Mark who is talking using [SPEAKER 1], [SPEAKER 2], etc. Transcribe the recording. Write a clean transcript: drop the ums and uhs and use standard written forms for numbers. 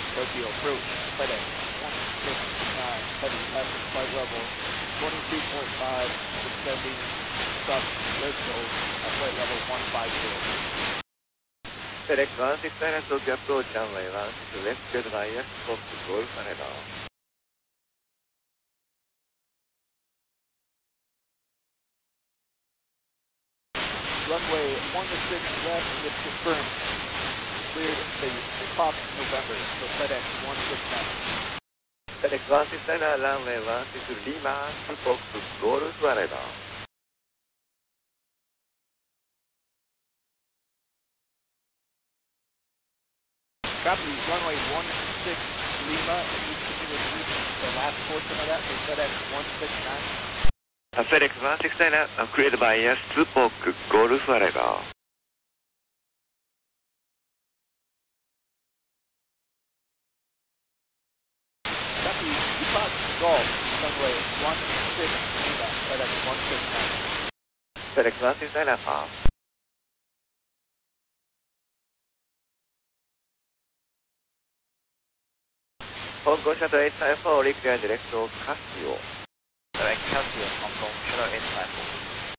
[SPEAKER 1] Tokyo approach, FedEx 169, heavy left flight level 22.5, descending, stop, Frisco at flight level 150.
[SPEAKER 2] FedEx 169 Tokyo approach runway 16 left, goodbye, yes, stop, Golf Canada.
[SPEAKER 1] Runway 16 left, it's confirmed. Cleared the top November, so FedEx 169.
[SPEAKER 2] FedEx 169 runway 16 Lima, stop, Golf Canada.
[SPEAKER 1] Copy, runway 16 Lima, and you can repeat the last portion of that for FedEx 169.
[SPEAKER 2] FedEx 169 cleared by yes, Spoke, Golf Canada.
[SPEAKER 1] Copy, Depot Golf, runway 16 Lima, FedEx 169.
[SPEAKER 2] FedEx 169 Alpha. 香港シャトル854 require direct Casio.
[SPEAKER 1] Direct Casio, Hong Kong, Shuttle 854.